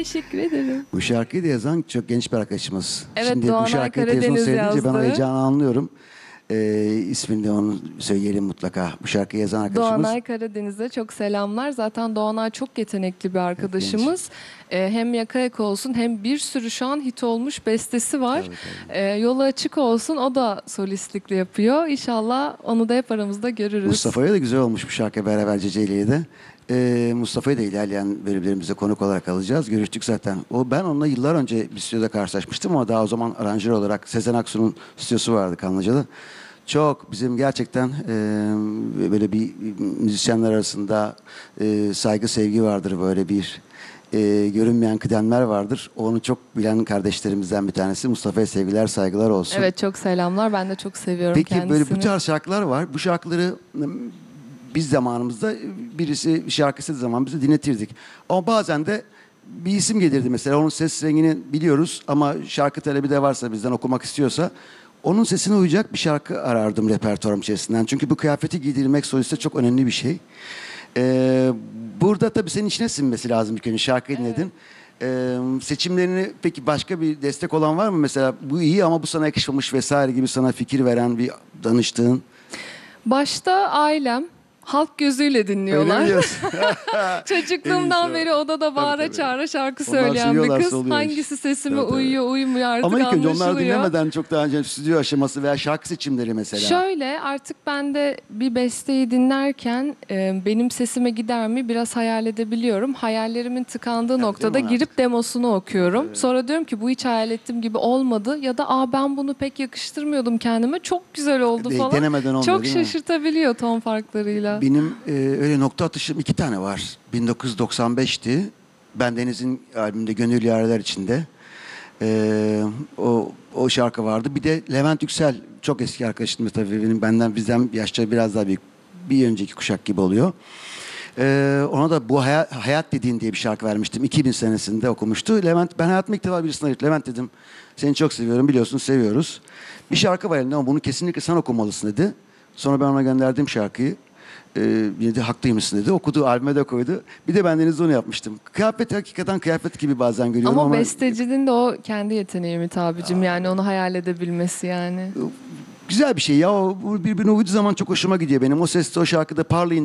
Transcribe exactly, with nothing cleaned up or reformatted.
Teşekkür ederim. Bu şarkıyı da yazan çok genç bir arkadaşımız. Evet, Şimdi Doğanay bu şarkıyı Karadeniz televizyonda seyredince ben o yazdı. heyecanı anlıyorum. Ee, ismini de onu söyleyelim mutlaka. Bu şarkıyı yazan arkadaşımız. Doğanay Karadeniz'e çok selamlar. Zaten Doğanay çok yetenekli bir arkadaşımız. Ee, hem Yaka Yaka olsun hem bir sürü şu an hit olmuş bestesi var. Tabii, Ee, yolu açık olsun, o da solistlikle yapıyor. İnşallah onu da hep aramızda görürüz. Mustafa'ya da güzel olmuş bu şarkı beraber Ceceli'ye de. Ee, Mustafa'yı da ilerleyen bölümlerimizde konuk olarak alacağız. Görüştük zaten. O ben onunla yıllar önce bir stüdyoda karşılaşmıştım ama daha o zaman aranjör olarak Sezen Aksu'nun stüdyosu vardı Kanlıca'da. Çok bizim gerçekten e, böyle bir müzisyenler arasında e, saygı sevgi vardır, böyle bir e, görünmeyen kıdemler vardır. Onu çok bilen kardeşlerimizden bir tanesi. Mustafa'ya sevgiler saygılar olsun. Evet, çok selamlar. Ben de çok seviyorum Peki kendisini. böyle bu tarz şarkılar var. Bu şarkıları biz zamanımızda birisi şarkı istediği zaman bize dinletirdik. Ama bazen de bir isim gelirdi mesela. Onun ses rengini biliyoruz ama şarkı talebi de varsa, bizden okumak istiyorsa onun sesine uyacak bir şarkı arardım repertuarım içerisinden. Çünkü bu kıyafeti giydirmek soliste çok önemli bir şey. Ee, burada tabii senin içine sinmesi lazım ilk önce. Şarkıyı dinledin. Ee, seçimlerini peki başka bir destek olan var mı? Mesela bu iyi ama bu sana yakışmamış vesaire gibi sana fikir veren, bir danıştığın. Başta ailem. Halk gözüyle dinliyorlar. Öyle mi diyorsun? Çocukluğumdan En iyisi beri odada bağıra tabii. çağıra şarkı Onlar söyleyen bir seviyorlarsa kız. oluyor iş. Hangisi sesime Tabii, tabii. uyuyor, uymuyor artık Ama ilk önce onlar anlaşılıyor. dinlemeden çok daha önce stüdyo aşaması veya şarkı seçimleri mesela. Şöyle, artık ben de bir besteyi dinlerken e, benim sesime gider mi biraz hayal edebiliyorum. Hayallerimin tıkandığı Evet, noktada değil mi girip demosunu okuyorum. Evet. Sonra diyorum ki bu hiç hayal ettiğim gibi olmadı ya da aa ben bunu pek yakıştırmıyordum kendime. Çok güzel oldu De- falan. denemeden olmuyor, Çok değil mi? şaşırtabiliyor ton farklarıyla. Benim e, öyle nokta atışım iki tane var. bin dokuz yüz doksan beşti. Ben Deniz'in albümünde Gönül Yareler içinde. E, o, o şarkı vardı. Bir de Levent Yüksel, çok eski arkadaşım tabii, benim benden bizden yaşça biraz daha büyük, bir önceki kuşak gibi oluyor. E, ona da Bu Hayat, Hayat Dediğin diye bir şarkı vermiştim. iki bin senesinde okumuştu. Levent, ben hayatımda ilk defa birisine aradım. Levent dedim, seni çok seviyorum, biliyorsun seviyoruz. Bir şarkı var elinde ama bunu kesinlikle sen okumalısın dedi. Sonra ben ona gönderdiğim şarkıyı Ee, yine de haklıymışsın dedi. Okudu, albüme de koydu. Bir de bendeniz onu yapmıştım. Kıyafet hakikaten kıyafet gibi bazen görüyorum Ama, ama... bestecinin de o kendi yeteneği mi tabicim, yani onu hayal edebilmesi yani. Güzel bir şey ya. O birbirine uyduğu zaman çok hoşuma gidiyor benim. O seste o şarkıda parlayın